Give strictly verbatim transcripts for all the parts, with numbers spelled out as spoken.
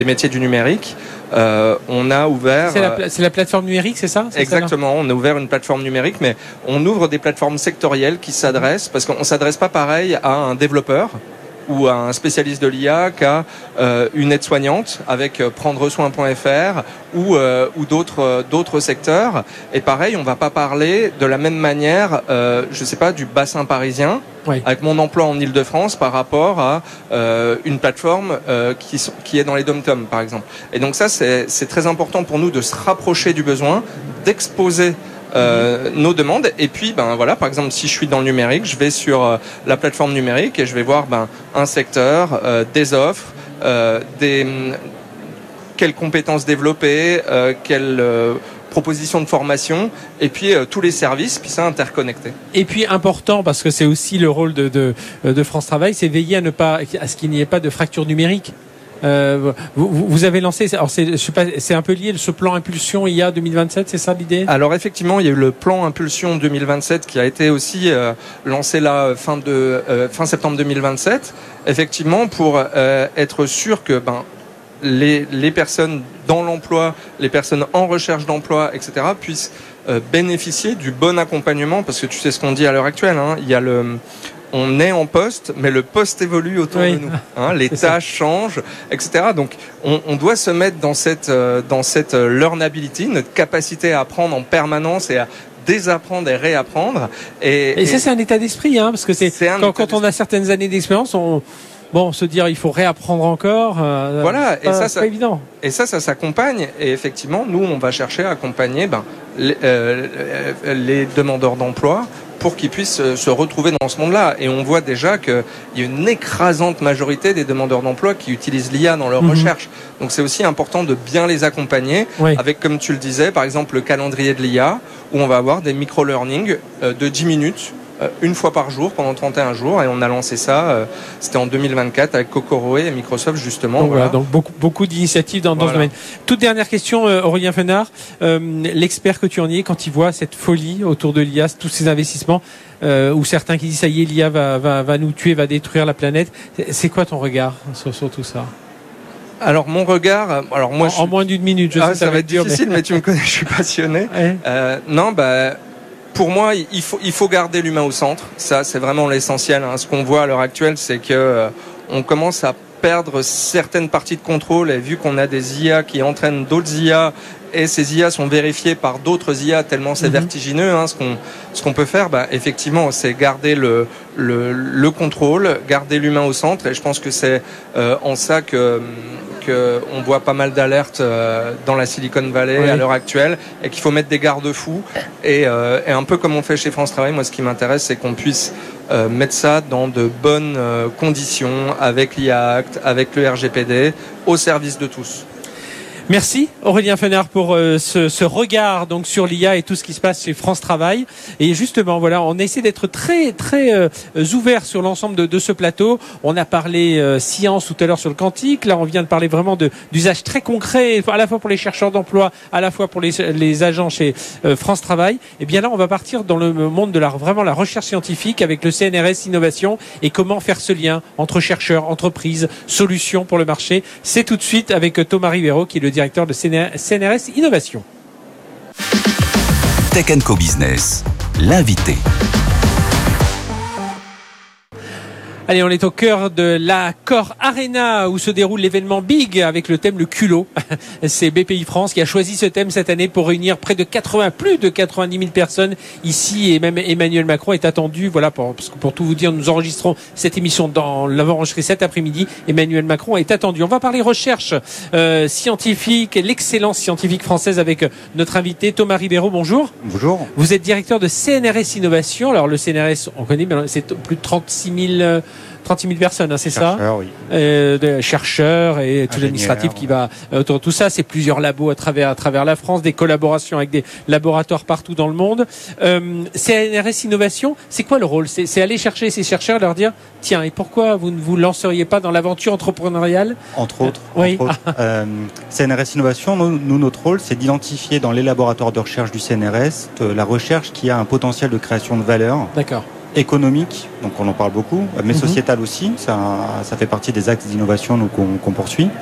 des métiers du numérique, euh, on a ouvert... C'est la, c'est la plateforme numérique, c'est ça c'est Exactement, on a ouvert une plateforme numérique, mais on ouvre des plateformes sectorielles qui s'adressent, parce qu'on ne s'adresse pas pareil à un développeur ou à un spécialiste de l'I A qu'à euh, une aide-soignante avec euh, prendre soin point F R ou, euh, ou d'autres, euh, d'autres secteurs. Et pareil, on ne va pas parler de la même manière, euh, je ne sais pas, du bassin parisien, oui. avec mon emploi en Île-de-France par rapport à euh, une plateforme euh, qui, sont, qui est dans les dom-toms, par exemple. Et donc ça, c'est, c'est très important pour nous de se rapprocher du besoin, d'exposer Euh, nos demandes. Et puis ben voilà, par exemple, si je suis dans le numérique, je vais sur euh, la plateforme numérique et je vais voir ben un secteur, euh, des offres, euh, des quelles compétences développer, euh, quelles euh, propositions de formation, et puis euh, tous les services, puis ça interconnecté. Et puis important, parce que c'est aussi le rôle de, de, de France Travail, c'est veiller à ne pas à ce qu'il n'y ait pas de fracture numérique. Euh, vous, vous avez lancé, alors c'est, je sais pas, c'est un peu lié ce plan Impulsion I A deux mille vingt-sept, c'est ça l'idée ? Alors effectivement, il y a eu le plan Impulsion deux mille vingt-sept qui a été aussi euh, lancé là fin de euh, fin septembre deux mille vingt-sept. Effectivement, pour euh, être sûr que ben les les personnes dans l'emploi, les personnes en recherche d'emploi, et cetera puissent euh, bénéficier du bon accompagnement, parce que tu sais ce qu'on dit à l'heure actuelle, hein, il y a le on est en poste, mais le poste évolue autour oui. de nous. Hein, les tâches changent, et cetera. Donc, on, on doit se mettre dans cette, euh, dans cette euh, learnability, notre capacité à apprendre en permanence et à désapprendre et réapprendre. Et, et ça, et c'est un état d'esprit, hein, parce que c'est, c'est quand, quand on a certaines années d'expérience, on... Bon, se dire il faut réapprendre encore, euh, voilà, c'est pas, et ça, c'est ça, pas évident. Et ça, ça s'accompagne. Et effectivement, nous, on va chercher à accompagner ben, les, euh, les demandeurs d'emploi pour qu'ils puissent se retrouver dans ce monde-là. Et on voit déjà qu'il y a une écrasante majorité des demandeurs d'emploi qui utilisent l'I A dans leur mmh. recherche. Donc c'est aussi important de bien les accompagner oui. avec, comme tu le disais, par exemple le calendrier de l'I A, où on va avoir des micro-learning de dix minutes une fois par jour pendant trente et un jours, et on a lancé ça euh, c'était en deux mille vingt-quatre avec Kokoroe et Microsoft justement. Donc, voilà. voilà, donc beaucoup, beaucoup d'initiatives dans, dans voilà. ce domaine. Toute dernière question, euh, Aurélien Fenard, euh, l'expert que tu en es, quand il voit cette folie autour de l'I A, tous ces investissements, euh, ou certains qui disent ça y est, l'I A va, va, va nous tuer, va détruire la planète, c'est quoi ton regard sur, sur tout ça ? Alors mon regard, alors moi en, je suis... en moins d'une minute, je ah, sais ça, ça va être dur, difficile, mais... mais tu me connais, je suis passionné. Ouais. Euh, non, bah. Pour moi, il faut, il faut garder l'humain au centre. Ça, c'est vraiment l'essentiel. Hein. Ce qu'on voit à l'heure actuelle, c'est que euh, on commence à perdre certaines parties de contrôle. Et vu qu'on a des I A qui entraînent d'autres I A, et ces I A sont vérifiées par d'autres I A, tellement c'est mm-hmm. vertigineux. Hein, ce qu'on, ce qu'on peut faire, bah, effectivement, c'est garder le, le, le contrôle, garder l'humain au centre. Et je pense que c'est euh, en ça que qu'on voit pas mal d'alertes euh, dans la Silicon Valley oui. à l'heure actuelle, et qu'il faut mettre des garde-fous. Et, euh, et un peu comme on fait chez France Travail, moi, ce qui m'intéresse, c'est qu'on puisse euh, mettre ça dans de bonnes euh, conditions, avec l'I A Act, avec le R G P D, au service de tous. Merci Aurélien Fenard pour euh, ce, ce regard donc sur l'I A et tout ce qui se passe chez France Travail. Et justement, voilà, on essaie d'être très très euh, ouverts sur l'ensemble de, de ce plateau. On a parlé euh, science tout à l'heure sur le quantique. Là, on vient de parler vraiment de d'usages très concrets, à la fois pour les chercheurs d'emploi, à la fois pour les, les agents chez euh, France Travail. Et bien là, on va partir dans le monde de la vraiment la recherche scientifique avec le C N R S Innovation et comment faire ce lien entre chercheurs, entreprises, solutions pour le marché. C'est tout de suite avec Thomas Rivero qui est le directeur de C N R S Innovation. Tech and Co Business, l'invité. Allez, on est au cœur de la Core Arena où se déroule l'événement Big avec le thème le culot. C'est B P I France qui a choisi ce thème cette année pour réunir près de quatre-vingts, plus de quatre-vingt-dix mille personnes ici, et même Emmanuel Macron est attendu. Voilà, pour, parce que pour tout vous dire, nous enregistrons cette émission dans l'avons enregistrée cet après-midi. Emmanuel Macron est attendu. On va parler recherche euh, scientifique, l'excellence scientifique française avec notre invité Thomas Rivero. Bonjour. Bonjour. Vous êtes directeur de C N R S Innovation. Alors le C N R S, on connaît, mais c'est plus de trente-six mille trente-six mille personnes, hein, c'est chercheurs, ça oui. euh, de chercheurs et tout l'administratif qui va autour de tout ça. C'est plusieurs labos à travers à travers la France, des collaborations avec des laboratoires partout dans le monde. Euh, C N R S Innovation, c'est quoi le rôle ? c'est, c'est aller chercher ces chercheurs, leur dire tiens, et pourquoi vous ne vous lanceriez pas dans l'aventure entrepreneuriale ? Entre autres. Euh, oui. Entre autres. euh, C N R S Innovation, nous, nous, notre rôle, c'est d'identifier dans les laboratoires de recherche du C N R S la recherche qui a un potentiel de création de valeur. D'accord. Économique, donc on en parle beaucoup, mais mm-hmm. sociétal aussi, ça, ça fait partie des axes d'innovation nous, qu'on, qu'on poursuit.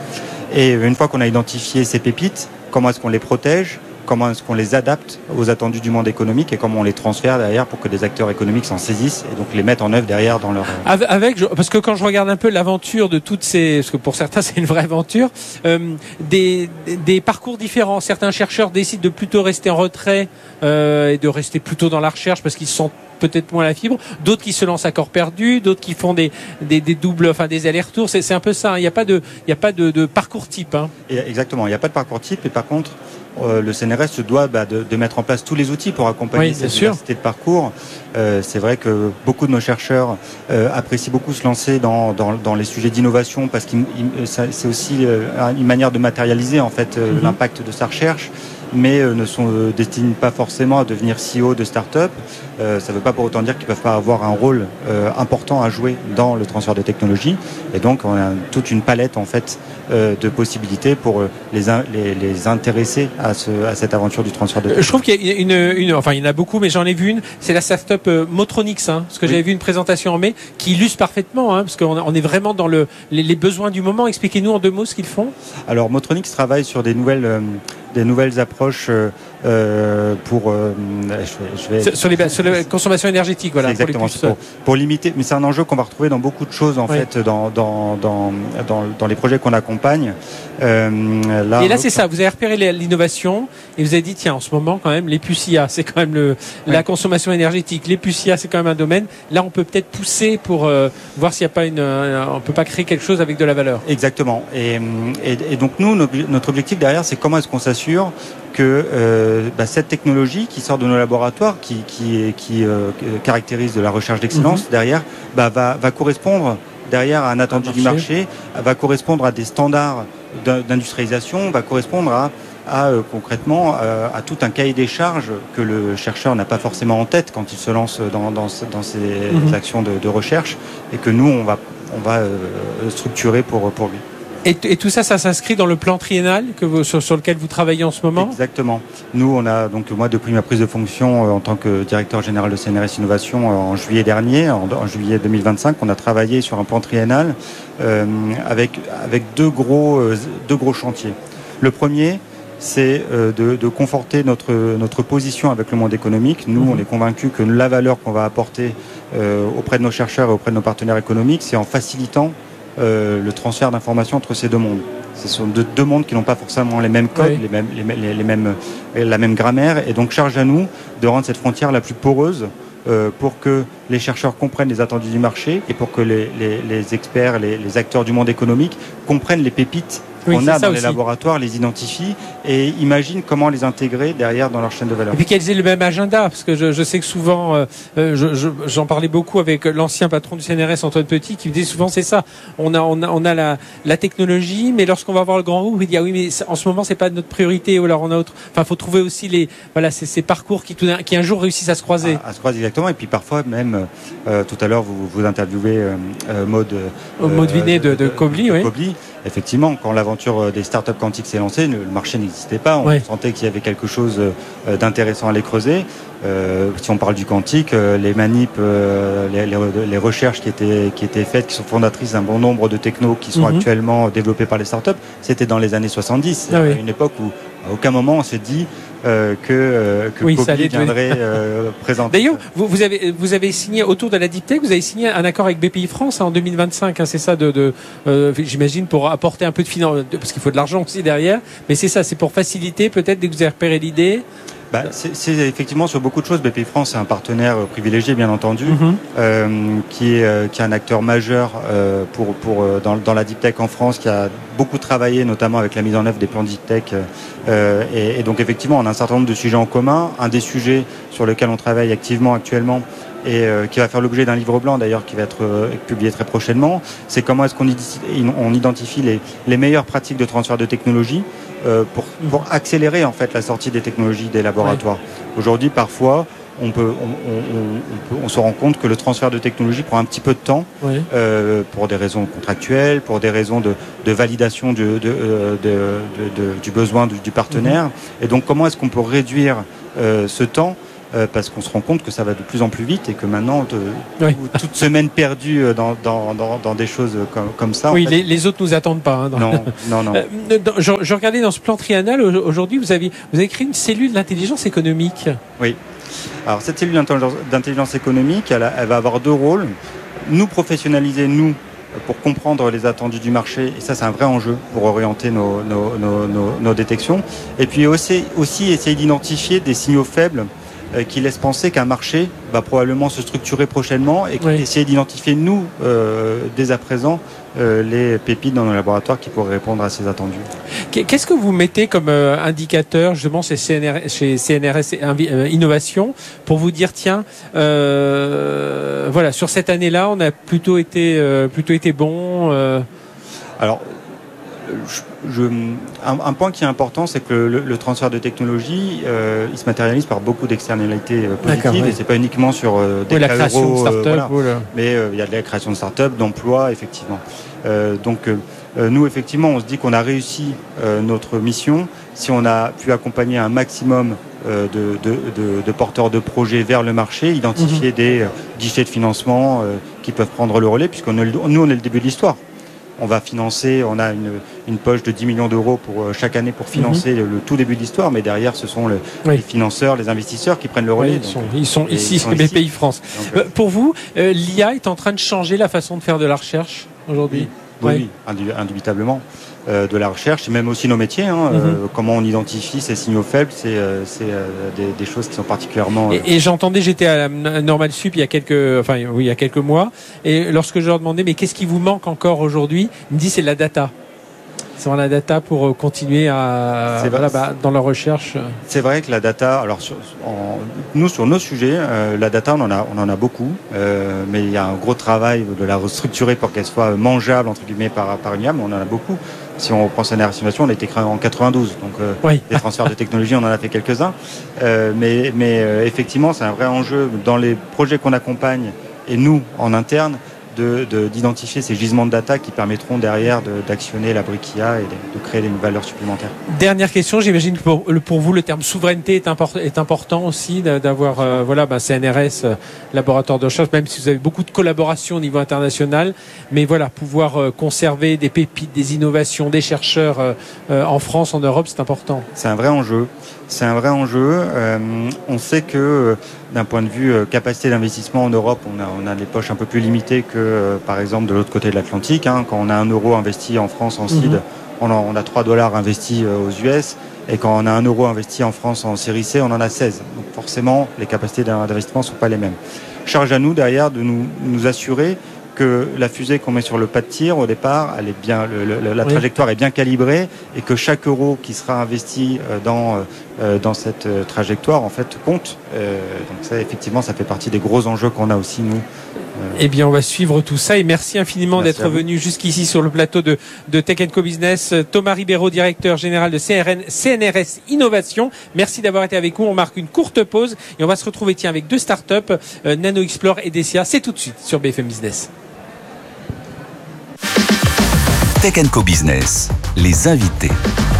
Et une fois qu'on a identifié ces pépites, comment est-ce qu'on les protège ? Comment est-ce qu'on les adapte aux attendus du monde économique et comment on les transfère derrière pour que des acteurs économiques s'en saisissent et donc les mettent en œuvre derrière dans leur... Avec, parce que quand je regarde un peu l'aventure de toutes ces, parce que pour certains c'est une vraie aventure, euh, des, des parcours différents. Certains chercheurs décident de plutôt rester en retrait euh, et de rester plutôt dans la recherche parce qu'ils se sentent peut-être moins la fibre, d'autres qui se lancent à corps perdu, d'autres qui font des, des, des doubles, enfin des allers-retours. C'est, c'est un peu ça. Il n'y a pas de, il n'y a pas de, de parcours type. Hein. Et exactement. Il n'y a pas de parcours type. Et par contre, euh, le C N R S se doit bah, de, de mettre en place tous les outils pour accompagner oui, cette diversité de parcours. Euh, c'est vrai que beaucoup de nos chercheurs euh, apprécient beaucoup se lancer dans, dans, dans les sujets d'innovation parce que c'est aussi euh, une manière de matérialiser en fait euh, mm-hmm. l'impact de sa recherche, mais euh, ne sont euh, destinés pas forcément à devenir C E O de start-up. Euh, ça ne veut pas pour autant dire qu'ils ne peuvent pas avoir un rôle euh, important à jouer dans le transfert de technologie. Et donc, on a toute une palette en fait euh, de possibilités pour euh, les, in- les, les intéresser à, ce, à cette aventure du transfert de technologie. Je trouve qu'il y a une, une, enfin, il y en a beaucoup, mais j'en ai vu une. C'est la start-up euh, Motronix, hein, parce que oui. j'avais vu une présentation en mai qui illustre parfaitement, hein, parce qu'on on est vraiment dans le, les, les besoins du moment. Expliquez-nous en deux mots ce qu'ils font. Alors, Motronix travaille sur des nouvelles, euh, des nouvelles approches euh, euh, pour. Euh, je vais, je vais... Sur, les, sur la consommation énergétique, voilà. C'est exactement. Pour, les pour, pour limiter, mais c'est un enjeu qu'on va retrouver dans beaucoup de choses en oui. fait, dans dans, dans dans dans les projets qu'on accompagne. Euh, là, et là, c'est ça. Vous avez repéré l'innovation et vous avez dit tiens, en ce moment, quand même, les puces I A, c'est quand même le oui. la consommation énergétique. Les puces I A, c'est quand même un domaine. Là, on peut peut-être pousser pour euh, voir s'il n'y a pas une, euh, on peut pas créer quelque chose avec de la valeur. Exactement. Et, et, et donc nous, notre objectif derrière, c'est comment est-ce qu'on s'assure que euh, bah, cette technologie qui sort de nos laboratoires, qui, qui, qui euh, caractérise de la recherche d'excellence, mm-hmm. derrière, bah, va, va correspondre derrière à un attendu du marché, va correspondre à des standards d'industrialisation, va correspondre à, à euh, concrètement euh, à tout un cahier des charges que le chercheur n'a pas forcément en tête quand il se lance dans, dans, dans ces mm-hmm. actions de, de recherche et que nous, on va, on va euh, structurer pour, pour lui. Et, et tout ça, ça s'inscrit dans le plan triennal que vous, sur, sur lequel vous travaillez en ce moment ? Exactement. Nous, on a donc moi depuis ma prise de fonction euh, en tant que directeur général de C N R S Innovation euh, en juillet dernier, en, en juillet deux mille vingt-cinq, on a travaillé sur un plan triennal euh, avec avec deux gros euh, deux gros chantiers. Le premier, c'est euh, de, de conforter notre notre position avec le monde économique. Nous, mmh. on est convaincus que la valeur qu'on va apporter euh, auprès de nos chercheurs et auprès de nos partenaires économiques, c'est en facilitant Euh, le transfert d'informations entre ces deux mondes. Ce sont deux, deux mondes qui n'ont pas forcément les mêmes codes, oui. les mêmes, les, les, les mêmes, la même grammaire, et donc charge à nous de rendre cette frontière la plus poreuse euh, pour que les chercheurs comprennent les attendus du marché et pour que les, les, les experts, les, les acteurs du monde économique comprennent les pépites oui, qu'on a dans les laboratoires, les identifient et imaginent comment les intégrer derrière dans leur chaîne de valeur. Et puis qu'elles aient le même agenda, parce que je, je sais que souvent, euh, je, je, j'en parlais beaucoup avec l'ancien patron du C N R S, Antoine Petit, qui me disait souvent c'est ça, on a, on a, on a la, la technologie, mais lorsqu'on va voir le grand groupe, il dit ah oui mais en ce moment c'est pas notre priorité, ou alors on a autre. Enfin, faut trouver aussi les, voilà, ces, ces parcours qui, tout d'un, qui un jour réussissent à se croiser. À, à se croiser exactement, et puis parfois même, euh, tout à l'heure vous, vous interviewez euh, euh, Maud, euh, Maud Vinet de, de, de Kobli, oui. Kobli. Effectivement, quand l'aventure des startups quantiques s'est lancée, le marché n'existait pas. On ouais. sentait qu'il y avait quelque chose d'intéressant à aller creuser. Euh, si on parle du quantique, les manips, les, les, les recherches qui étaient, qui étaient faites, qui sont fondatrices d'un bon nombre de technos qui sont mm-hmm. actuellement développés par les startups, c'était dans les années soixante-dix. Ah oui. Une époque où à aucun moment on s'est dit Euh, que, euh, que oui, Kobli viendrait euh, présenter. D'ailleurs, vous, vous, avez, vous avez signé autour de la Deep Tech, vous avez signé un accord avec B P I France hein, en deux mille vingt-cinq, hein, c'est ça, de, de, euh, j'imagine, pour apporter un peu de finance, parce qu'il faut de l'argent aussi derrière, mais c'est ça, c'est pour faciliter peut-être dès que vous avez repéré l'idée. Bah, c'est, c'est effectivement sur beaucoup de choses. B P I France est un partenaire privilégié, bien entendu, mm-hmm. euh, qui est euh, qui est un acteur majeur euh, pour pour euh, dans dans la deep tech en France, qui a beaucoup travaillé, notamment avec la mise en œuvre des plans deep tech. Euh, et, et donc effectivement, on a un certain nombre de sujets en commun. Un des sujets sur lesquels on travaille activement actuellement, et euh, qui va faire l'objet d'un livre blanc d'ailleurs qui va être euh, publié très prochainement, c'est comment est-ce qu'on identifie, on identifie les, les meilleures pratiques de transfert de technologie euh, pour, pour accélérer en fait la sortie des technologies des laboratoires. Ouais. Aujourd'hui, parfois, on, peut, on, on, on, peut, on se rend compte que le transfert de technologie prend un petit peu de temps ouais. euh, pour des raisons contractuelles, pour des raisons de, de validation de, de, de, de, de, du besoin du, du partenaire. Mmh. Et donc, comment est-ce qu'on peut réduire euh, ce temps euh, parce qu'on se rend compte que ça va de plus en plus vite et que maintenant, de, Oui. tout- toute semaine perdue dans, dans, dans, dans des choses comme, comme ça. Oui, en fait, les, les autres nous attendent pas. Hein, dans- non, non, non. Euh, dans- je, je regardais dans ce plan triennal au- aujourd'hui, vous avez vous avez créé une cellule d'intelligence économique. Oui. Alors cette cellule d'intelligence, d'intelligence économique, elle, a- elle va avoir deux rôles. Nous professionnaliser, nous, pour comprendre les attendus du marché, et ça c'est un vrai enjeu pour orienter nos, nos, nos, nos, nos détections. Et puis aussi, aussi essayer d'identifier des signaux faibles euh, qui laissent penser qu'un marché va probablement se structurer prochainement et Oui. essayer d'identifier, nous, euh, dès à présent, euh, les pépites dans nos laboratoires qui pourraient répondre à ces attendus. Qu'est-ce que vous mettez comme euh, indicateur justement chez C N R S, chez C N R S euh, Innovation pour vous dire tiens euh, voilà sur cette année-là on a plutôt été euh, plutôt été bon euh... Alors, je, je, un, un point qui est important, c'est que le, le transfert de technologie, euh, il se matérialise par beaucoup d'externalités euh, positives, oui. et c'est pas uniquement sur euh, des oui, la cas création euros, de euh, start-up voilà. voilà. Mais euh, il y a de la création de start-up, d'emplois, effectivement. Euh, donc, euh, nous, effectivement, on se dit qu'on a réussi euh, notre mission si on a pu accompagner un maximum euh, de, de, de, de porteurs de projets vers le marché, identifier mmh. des euh, guichets de financement euh, qui peuvent prendre le relais, puisque nous, on est le début de l'histoire. On va financer, on a une, une poche de dix millions d'euros pour euh, chaque année pour financer mmh. le, le tout début de l'histoire, mais derrière, ce sont le, oui. les financeurs, les investisseurs qui prennent le relais. Oui, ils, donc, sont, ils sont ici, ils sont B P I ici. France. Donc, euh, pour vous, euh, l'I A est en train de changer la façon de faire de la recherche aujourd'hui ? Oui, oui, oui, indubitablement. Euh, de la recherche, et même aussi nos métiers. Hein, mm-hmm. euh, comment on identifie ces signaux faibles, c'est, euh, c'est euh, des, des choses qui sont particulièrement... Euh... Et, et j'entendais, j'étais à la Normal Sup il y a quelques, enfin oui, il y a quelques mois, et lorsque je leur demandais, mais qu'est-ce qui vous manque encore aujourd'hui, ils me disent c'est la data. C'est vraiment la data pour continuer à voilà, bah, dans la recherche. C'est vrai que la data, alors sur, en, nous sur nos sujets, euh, la data on en a, on en a beaucoup, euh, mais il y a un gros travail de la restructurer pour qu'elle soit mangeable entre guillemets par par une I A, mais on en a beaucoup. Si on reprend C N R S Innovation, on a été créé en quatre-vingt-douze, donc euh, oui. des transferts de technologie, on en a fait quelques-uns, euh, mais mais euh, effectivement c'est un vrai enjeu dans les projets qu'on accompagne et nous en interne. De, de, d'identifier ces gisements de data qui permettront derrière de, d'actionner la brique I A et de, de créer des valeurs supplémentaires. Dernière question, j'imagine que pour, pour vous le terme souveraineté est, import, est important aussi d'avoir euh, voilà, bah, C N R S, euh, laboratoire de recherche, même si vous avez beaucoup de collaboration au niveau international, mais voilà, pouvoir euh, conserver des pépites, des innovations, des chercheurs euh, euh, en France, en Europe, c'est important. C'est un vrai enjeu. C'est un vrai enjeu. Euh, on sait que euh, d'un point de vue euh, capacité d'investissement en Europe, on a, on a des poches un peu plus limitées que, euh, par exemple, de l'autre côté de l'Atlantique. Hein. Quand on a un euro investi en France en seed, mm-hmm. on, a, on a trois dollars investis euh, aux U S. Et quand on a un euro investi en France en série C, on en a seize. Donc forcément, les capacités d'investissement ne sont pas les mêmes. Charge à nous, derrière, de nous, nous assurer que la fusée qu'on met sur le pas de tir au départ, elle est bien, le, le, la oui. trajectoire est bien calibrée et que chaque euro qui sera investi dans euh, dans cette trajectoire en fait compte. Euh, donc ça, effectivement, ça fait partie des gros enjeux qu'on a aussi nous. Euh... Eh bien, on va suivre tout ça et merci infiniment merci d'être venu jusqu'ici sur le plateau de de Tech and Co Business. Thomas Ribeiro, directeur général de C N R S Innovation. Merci d'avoir été avec nous. On marque une courte pause et on va se retrouver tiens avec deux startups, euh, NanoExplore et Dessia. C'est tout de suite sur B F M Business. Tech and Co Business, les invités.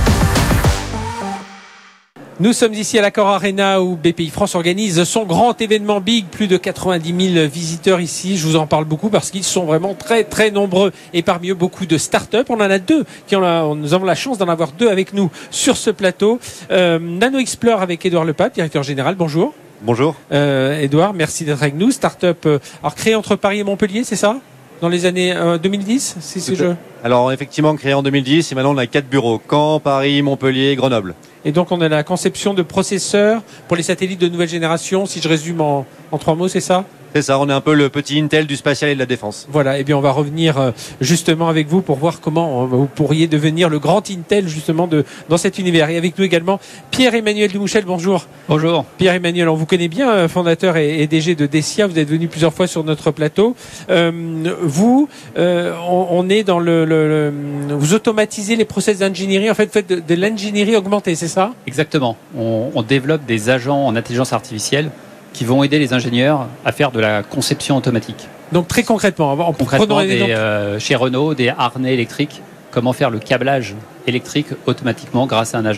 Nous sommes ici à l'Accor Arena où B P I France organise son grand événement Big. Plus de quatre-vingt-dix mille visiteurs ici. Je vous en parle beaucoup parce qu'ils sont vraiment très très nombreux. Et parmi eux, beaucoup de start-up. On en a deux. Qui ont la, nous avons la chance d'en avoir deux avec nous sur ce plateau. Euh, NanoExplore avec Édouard Lepape, directeur général. Bonjour. Bonjour. Euh, Édouard, merci d'être avec nous. Start-up euh, alors créé entre Paris et Montpellier, c'est ça ? Dans les années euh, deux mille dix, c'est ce jeu. Alors effectivement, créé en deux mille dix, et maintenant on a quatre bureaux, Caen, Paris, Montpellier, Grenoble. Et donc on a la conception de processeurs pour les satellites de nouvelle génération, si je résume en, en trois mots, c'est ça ? C'est ça, on est un peu le petit Intel du spatial et de la défense. Voilà, et bien on va revenir justement avec vous pour voir comment vous pourriez devenir le grand Intel justement de, dans cet univers. Et avec nous également Pierre-Emmanuel Dumouchel, bonjour. Bonjour. Pierre-Emmanuel, on vous connaît bien, fondateur et, et D G de Dessia, vous êtes venu plusieurs fois sur notre plateau. Euh, vous, euh, on, on est dans le, le, le... Vous automatisez les process d'ingénierie, en fait, vous faites de, de l'ingénierie augmentée, c'est ça ? Exactement. On, on développe des agents en intelligence artificielle qui vont aider les ingénieurs à faire de la conception automatique. Donc très concrètement, en concrètement des, euh, chez Renault, des harnais électriques, comment faire le câblage électrique automatiquement grâce à un agent.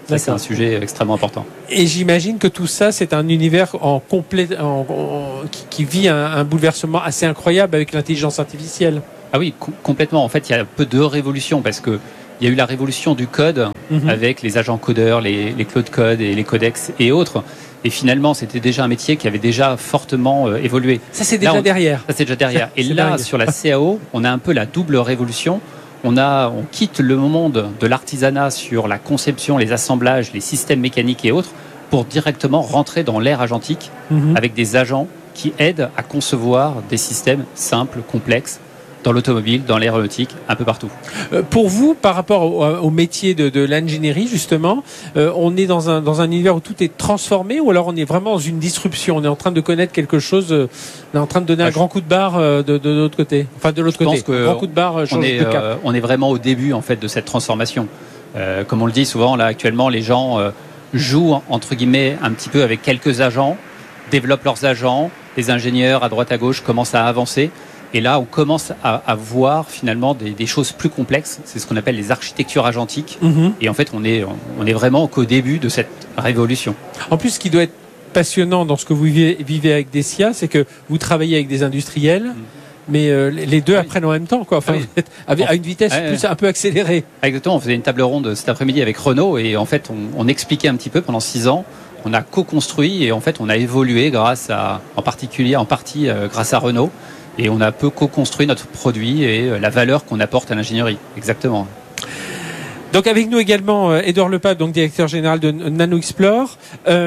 Ça, c'est un sujet extrêmement important. Et j'imagine que tout ça, c'est un univers en complet, en, en, qui, qui vit un, un bouleversement assez incroyable avec l'intelligence artificielle. Ah oui, co- complètement. En fait, il y a un peu de révolution parce que il y a eu la révolution du code mm-hmm. avec les agents codeurs, les, les cloud codes et les codex et autres. Et finalement, c'était déjà un métier qui avait déjà fortement euh, évolué. Ça, c'est déjà là, on, derrière. Ça, c'est déjà derrière. Et c'est là, dingue. sur la C A O, on a un peu la double révolution. On, a, on quitte le monde de l'artisanat sur la conception, les assemblages, les systèmes mécaniques et autres pour directement rentrer dans l'ère agentique mm-hmm. avec des agents qui aident à concevoir des systèmes simples, complexes, dans l'automobile, dans l'aéronautique, un peu partout. Euh, pour vous, par rapport au, au métier de, de l'ingénierie, justement, euh, on est dans un, dans un univers où tout est transformé ou alors on est vraiment dans une disruption? On est en train de connaître quelque chose, euh, on est en train de donner ah, un je... grand coup de barre euh, de, de l'autre côté. Enfin, de l'autre je côté. Pense que grand coup de barre, euh, on, est, de cap. Euh, on est vraiment au début, en fait, de cette transformation. Euh, comme on le dit souvent, là, actuellement, les gens euh, jouent, entre guillemets, un petit peu avec quelques agents, développent leurs agents, les ingénieurs à droite à gauche commencent à avancer. Et là, on commence à, à voir finalement des, des choses plus complexes. C'est ce qu'on appelle les architectures agentiques. Mmh. Et en fait, on est, on est vraiment qu'au début de cette révolution. En plus, ce qui doit être passionnant dans ce que vous vivez, vivez avec Dessia, c'est que vous travaillez avec des industriels, mmh. mais euh, les deux oui. apprennent en même temps, quoi. Enfin, oui. à, à une vitesse euh, plus, un peu accélérée. Exactement. On faisait une table ronde cet après-midi avec Renault et en fait, on, on expliquait un petit peu pendant six ans. On a co-construit et en fait, on a évolué grâce à, en particulier, en partie euh, grâce à Renault. Et on a un peu co-construit notre produit et la valeur qu'on apporte à l'ingénierie. Exactement. Donc avec nous également Édouard Lepape, donc directeur général de NanoXplore.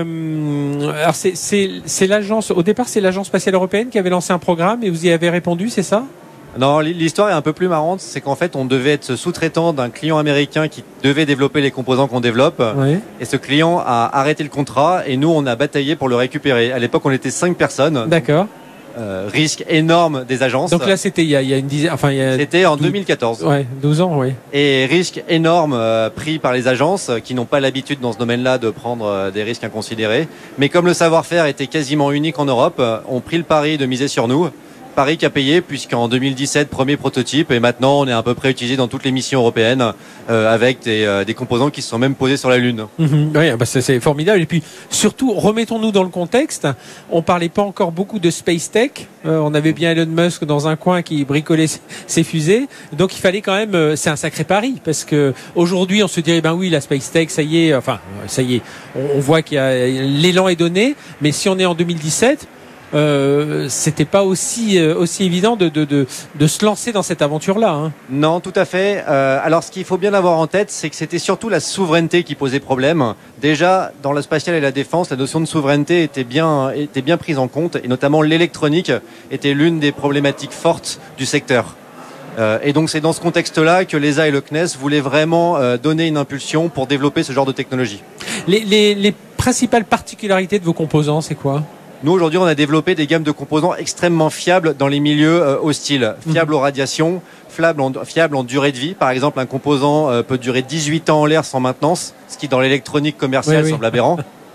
Euh, alors c'est, c'est, c'est l'agence, au départ c'est l'agence spatiale européenne qui avait lancé un programme et vous y avez répondu, c'est ça ? Non, l'histoire est un peu plus marrante. C'est qu'en fait on devait être sous-traitant d'un client américain qui devait développer les composants qu'on développe. Oui. Et ce client a arrêté le contrat et nous on a bataillé pour le récupérer. À l'époque on était cinq personnes. D'accord. Euh, risque énorme des agences. Donc là, c'était il y a, il y a une dizaine, enfin il y a c'était en deux mille quatorze. Ouais, douze ans, oui. Et risque énorme euh, pris par les agences qui n'ont pas l'habitude dans ce domaine-là de prendre euh, des risques inconsidérés. Mais comme le savoir-faire était quasiment unique en Europe, euh, on pris le pari de miser sur nous. Pari qui a payé puisqu'en deux mille dix-sept, premier prototype et maintenant on est à peu près utilisé dans toutes les missions européennes euh, avec des, euh, des composants qui se sont même posés sur la Lune. Mmh, oui, bah c'est, c'est formidable. Et puis surtout, remettons-nous dans le contexte. On parlait pas encore beaucoup de space tech. Euh, on avait bien Elon Musk dans un coin qui bricolait ses fusées. Donc il fallait quand même, euh, c'est un sacré pari parce que aujourd'hui on se dirait ben oui la space tech, ça y est, enfin ça y est, on, on voit qu'il y a l'élan est donné. Mais si on est en deux mille dix-sept. Euh, c'était pas aussi euh, aussi évident de, de de de se lancer dans cette aventure-là. Hein. Non, tout à fait. Euh, alors, ce qu'il faut bien avoir en tête, c'est que c'était surtout la souveraineté qui posait problème. Déjà, dans le spatial et la défense, la notion de souveraineté était bien était bien prise en compte, et notamment l'électronique était l'une des problématiques fortes du secteur. Euh, et donc, c'est dans ce contexte-là que l'E S A et le C N E S voulaient vraiment euh, donner une impulsion pour développer ce genre de technologie. Les les, les principales particularités de vos composants, c'est quoi ? Nous, aujourd'hui, on a développé des gammes de composants extrêmement fiables dans les milieux euh, hostiles. Fiables mmh. aux radiations, fiables en, fiables en durée de vie. Par exemple, un composant euh, peut durer dix-huit ans en l'air sans maintenance, ce qui, dans l'électronique commerciale, oui, semble oui. aberrant.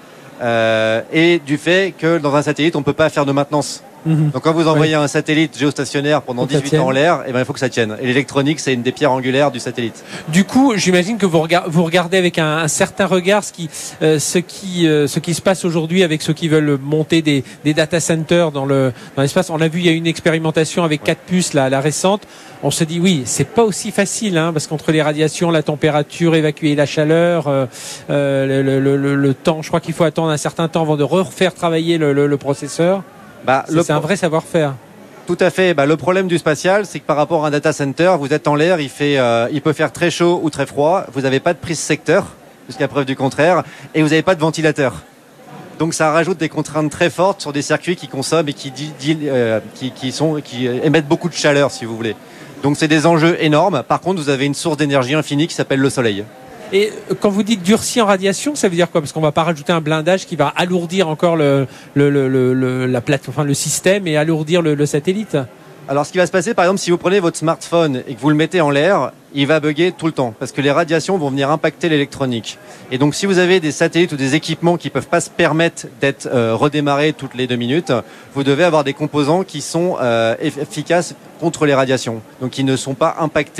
euh, et du fait que dans un satellite, on ne peut pas faire de maintenance. Mmh. Donc quand vous envoyez oui. un satellite géostationnaire pendant dix-huit ans en l'air, eh ben, il faut que ça tienne. Et l'électronique, c'est une des pierres angulaires du satellite. Du coup, j'imagine que vous, regard, vous regardez avec un, un certain regard ce qui, euh, ce, qui, euh, ce qui se passe aujourd'hui avec ceux qui veulent monter des, des data centers dans, le, dans l'espace. On l'a vu, il y a eu une expérimentation avec quatre puces, la, la récente. On se dit oui, c'est pas aussi facile, hein, parce qu'entre les radiations, la température, évacuer la chaleur, euh, euh, le, le, le, le temps, je crois qu'il faut attendre un certain temps avant de refaire travailler le, le, le processeur. Bah, c'est, le c'est un vrai savoir-faire. Tout à fait. Bah, le problème du spatial, c'est que par rapport à un data center, vous êtes en l'air, il fait, euh, il peut faire très chaud ou très froid. Vous n'avez pas de prise secteur, jusqu'à preuve du contraire, et vous n'avez pas de ventilateur. Donc ça rajoute des contraintes très fortes sur des circuits qui consomment et qui, di, di, euh, qui, qui, sont, qui émettent beaucoup de chaleur, si vous voulez. Donc c'est des enjeux énormes. Par contre, vous avez une source d'énergie infinie qui s'appelle le soleil. Et quand vous dites durci en radiation, ça veut dire quoi ? Parce qu'on va pas rajouter un blindage qui va alourdir encore le, le, le, le, la plate, enfin, le système et alourdir le, le satellite. Alors ce qui va se passer, par exemple, si vous prenez votre smartphone et que vous le mettez en l'air, il va bugger tout le temps parce que les radiations vont venir impacter l'électronique. Et donc si vous avez des satellites ou des équipements qui peuvent pas se permettre d'être euh, redémarrés toutes les deux minutes, vous devez avoir des composants qui sont euh, efficaces contre les radiations, donc qui ne sont pas impactés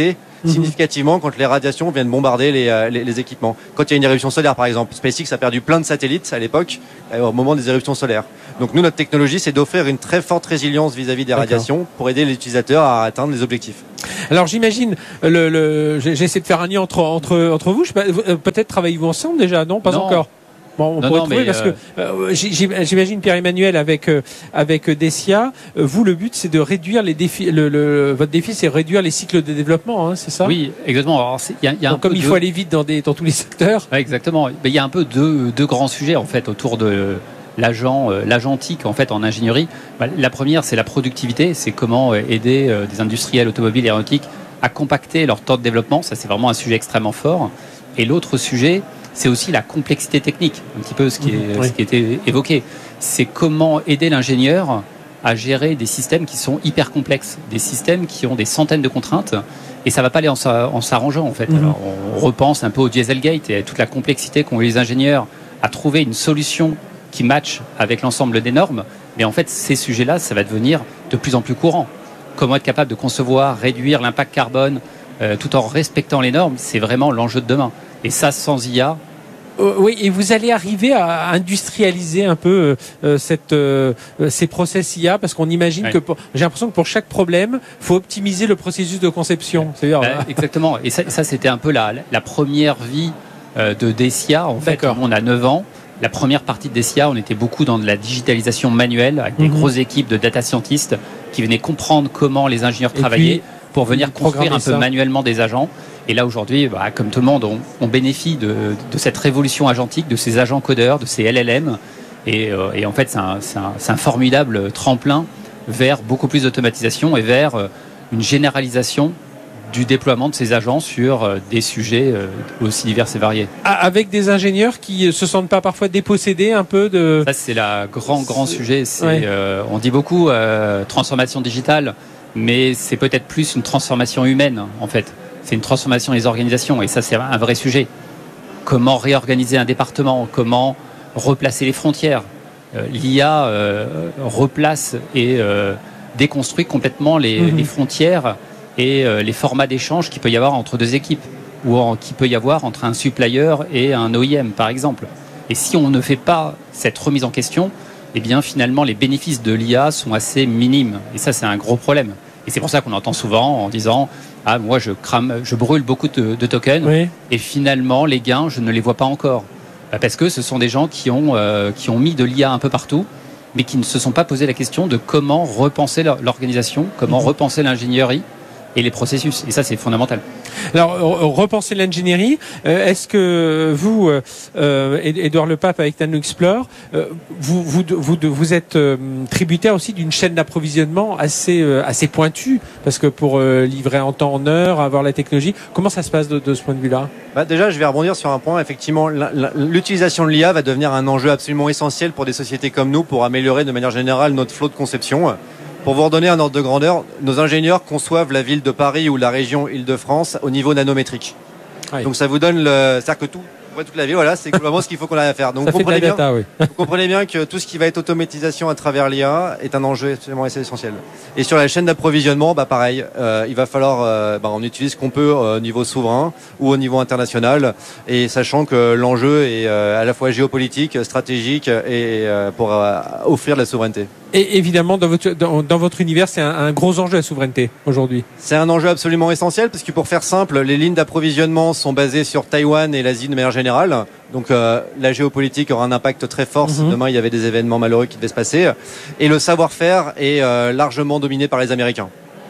mmh. significativement quand les radiations viennent bombarder les, euh, les, les équipements. Quand il y a une éruption solaire, par exemple, SpaceX a perdu plein de satellites à l'époque, euh, au moment des éruptions solaires. Donc nous, notre technologie, c'est d'offrir une très forte résilience vis-à-vis des D'accord. radiations pour aider les utilisateurs à atteindre les objectifs. Alors j'imagine, le, le, j'essaie de faire un lien entre, entre, entre vous, je, peut-être travaillez-vous ensemble déjà, non? Pas non. encore. Bon, on non, pourrait non, trouver parce euh... que euh, j'imagine Pierre-Emmanuel avec euh, avec Dessia, euh, vous le but c'est de réduire les défis. Le, le votre défi c'est réduire les cycles de développement, hein, c'est ça? Oui, exactement. Alors, y a, y a Donc, un comme peu il de... faut aller vite dans des dans tous les secteurs. Ouais, exactement. Il y a un peu deux deux grands sujets en fait autour de l'agent euh, l'agentique en fait en ingénierie. Bah, la première c'est la productivité, c'est comment aider euh, des industriels automobiles et aéronautiques à compacter leur temps de développement. Ça c'est vraiment un sujet extrêmement fort. Et l'autre sujet c'est aussi la complexité technique, un petit peu ce qui, est, oui. ce qui a été évoqué. C'est comment aider l'ingénieur à gérer des systèmes qui sont hyper complexes, des systèmes qui ont des centaines de contraintes, et ça ne va pas aller en s'arrangeant en fait. Mm-hmm. Alors, on repense un peu au Dieselgate et à toute la complexité qu'ont eu les ingénieurs à trouver une solution qui matche avec l'ensemble des normes, mais en fait ces sujets-là, ça va devenir de plus en plus courant. Comment être capable de concevoir, réduire l'impact carbone, euh, tout en respectant les normes, c'est vraiment l'enjeu de demain. Et ça, sans I A. Euh, oui, et vous allez arriver à industrialiser un peu euh, cette, euh, ces process I A, parce qu'on imagine oui. que pour, j'ai l'impression que pour chaque problème, faut optimiser le processus de conception. C'est-à-dire, euh, exactement. Et ça, ça, c'était un peu la, la première vie euh, de Dessia. En fait, D'accord. on a neuf ans. La première partie de Dessia, on était beaucoup dans de la digitalisation manuelle, avec des mm-hmm. grosses équipes de data scientists qui venaient comprendre comment les ingénieurs et travaillaient puis, pour venir construire un peu ça. manuellement des agents. Et là, aujourd'hui, bah, comme tout le monde, on, on bénéficie de, de cette révolution agentique, de ces agents codeurs, de ces L L M. Et, euh, et en fait, c'est un, c'est, un, c'est un formidable tremplin vers beaucoup plus d'automatisation et vers euh, une généralisation du déploiement de ces agents sur euh, des sujets euh, aussi divers et variés. Avec des ingénieurs qui ne se sentent pas parfois dépossédés un peu de... Ça, c'est le grand, grand sujet. C'est, ouais. euh, on dit beaucoup euh, transformation digitale, mais c'est peut-être plus une transformation humaine, en fait. C'est une transformation des organisations et ça c'est un vrai sujet. Comment réorganiser un département, comment replacer les frontières. Euh, L'I A euh, replace et euh, déconstruit complètement les, mmh. les frontières et euh, les formats d'échange qu'il peut y avoir entre deux équipes ou en, qu'il peut y avoir entre un supplier et un O E M par exemple. Et si on ne fait pas cette remise en question, eh bien finalement les bénéfices de l'I A sont assez minimes et ça c'est un gros problème. Et c'est pour ça qu'on entend souvent en disant ah moi je crame, je brûle beaucoup de, de tokens oui. et finalement les gains je ne les vois pas encore bah, parce que ce sont des gens qui ont euh, qui ont mis de l'I A un peu partout mais qui ne se sont pas posé la question de comment repenser leur, l'organisation, comment mmh. repenser l'ingénierie et les processus. Et ça, c'est fondamental. Alors, repenser l'ingénierie. Euh, est-ce que vous, euh, Édouard Lepape avec NanoXplore, euh, vous, vous, vous, vous êtes euh, tributaire aussi d'une chaîne d'approvisionnement assez, euh, assez pointue, parce que pour euh, livrer en temps, en heure, avoir la technologie, comment ça se passe de, de ce point de vue-là ? Bah déjà, je vais rebondir sur un point. Effectivement, la, la, l'utilisation de l'I A va devenir un enjeu absolument essentiel pour des sociétés comme nous, pour améliorer de manière générale notre flot de conception. Pour vous redonner un ordre de grandeur, nos ingénieurs conçoivent la ville de Paris ou la région Île-de-France au niveau nanométrique. Oui. Donc ça vous donne le... C'est-à-dire que tout, toute la ville, voilà, c'est globalement ce qu'il faut qu'on ait à faire. Donc ça vous comprenez, bien, data, oui. vous comprenez bien que tout ce qui va être automatisation à travers l'I A est un enjeu absolument essentiel. Et sur la chaîne d'approvisionnement, bah pareil, euh, il va falloir, euh, bah, on utilise ce qu'on peut au niveau souverain ou au niveau international, et sachant que l'enjeu est euh, à la fois géopolitique, stratégique et euh, pour euh, offrir de la souveraineté. Et évidemment, dans votre, dans, dans votre univers, c'est un, un gros enjeu la souveraineté aujourd'hui. C'est un enjeu absolument essentiel parce que pour faire simple, les lignes d'approvisionnement sont basées sur Taïwan et l'Asie de manière générale. Donc euh, la géopolitique aura un impact très fort si mm-hmm. demain il y avait des événements malheureux qui devaient se passer. Et le savoir-faire est euh, largement dominé par les Américains.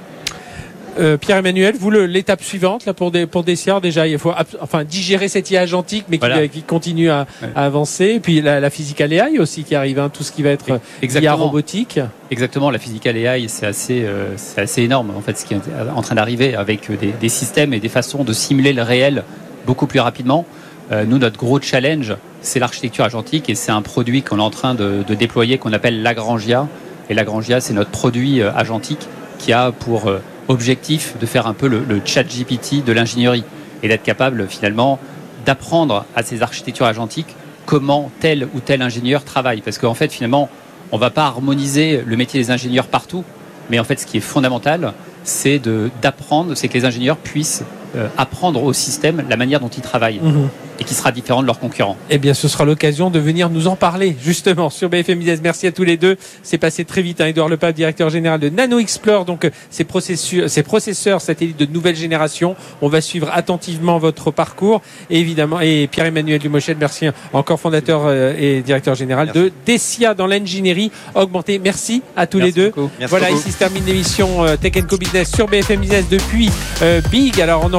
Euh, Pierre-Emmanuel, vous le, l'étape suivante là pour des pour Dessia, déjà il faut enfin digérer cette I A agentique mais qui, voilà. qui continue à, ouais. à avancer, et puis la, la physical A I aussi qui arrive, hein, tout ce qui va être Exactement. I A robotique. Exactement, la physical A I c'est assez euh, c'est assez énorme en fait ce qui est en train d'arriver avec des, des systèmes et des façons de simuler le réel beaucoup plus rapidement. Euh, nous notre gros challenge c'est l'architecture agentique et c'est un produit qu'on est en train de, de déployer qu'on appelle Lagrangia, et Lagrangia c'est notre produit euh, agentique qui a pour euh, objectif de faire un peu le, le chat G P T de l'ingénierie et d'être capable finalement d'apprendre à ces architectures agentiques comment tel ou tel ingénieur travaille. Parce qu'en fait finalement on ne va pas harmoniser le métier des ingénieurs partout, mais en fait ce qui est fondamental c'est de, d'apprendre, c'est que les ingénieurs puissent euh, apprendre au système la manière dont ils travaillent mmh. et qui sera différent de leurs concurrents. Eh bien, ce sera l'occasion de venir nous en parler, justement, sur B F M Business. Merci à tous les deux. C'est passé très vite, hein. Édouard Lepape, directeur général de NanoExplore, donc ces processeurs, ces processeurs satellites de nouvelle génération. On va suivre attentivement votre parcours. Et évidemment, et Pierre-Emmanuel Dumochet, merci encore, fondateur et directeur général merci. de Dessia dans l'ingénierie augmentée. Merci à tous merci les deux. Voilà, beaucoup. Ici se termine l'émission Tech and Co Business sur B F M Business depuis euh, Big. Alors, on